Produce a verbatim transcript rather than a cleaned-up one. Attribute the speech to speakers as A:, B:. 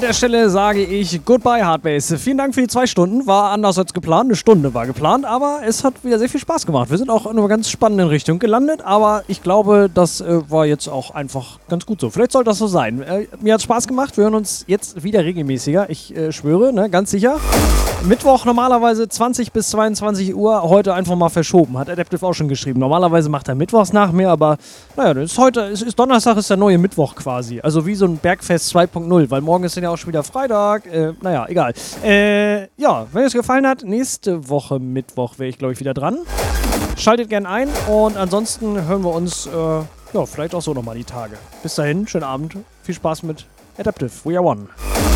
A: an der Stelle sage ich Goodbye Hardbase. Vielen Dank für die zwei Stunden. War anders als geplant. Eine Stunde war geplant, aber es hat wieder sehr viel Spaß gemacht. Wir sind auch in einer ganz spannenden Richtung gelandet, aber ich glaube, das äh, war jetzt auch einfach ganz gut so. Vielleicht soll das so sein. Äh, mir hat Spaß gemacht. Wir hören uns jetzt wieder regelmäßiger. Ich äh, schwöre, ne, ganz sicher. Mittwoch normalerweise zwanzig bis zweiundzwanzig Uhr. Heute einfach mal verschoben. Hat Adaptive auch schon geschrieben. Normalerweise macht er mittwochs nach mir, aber naja, ist heute, ist, ist Donnerstag ist der neue Mittwoch quasi. Also wie so ein Bergfest zwei Punkt null, weil morgen ist dann ja auch schon wieder Freitag. Äh, naja, egal. Äh, ja, wenn es gefallen hat, nächste Woche Mittwoch wäre ich, glaube ich, wieder dran. Schaltet gern ein und ansonsten hören wir uns, äh, ja, vielleicht auch so nochmal die Tage. Bis dahin, schönen Abend, viel Spaß mit Adaptive. We are one.